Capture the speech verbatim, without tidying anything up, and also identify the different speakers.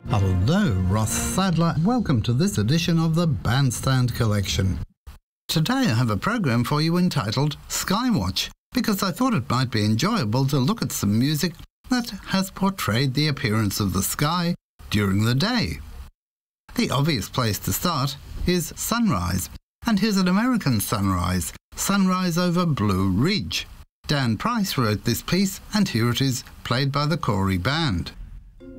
Speaker 1: Hello, Ross Sadler. Welcome to this edition of the Bandstand Collection. Today I have a program for you entitled Skywatch, because I thought it might be enjoyable to look at some music that has portrayed the appearance of the sky during the day. The obvious place to start is sunrise, and here's an American sunrise, Sunrise over Blue Ridge. Dan Price wrote this piece, and here it is, played by the Corey Band.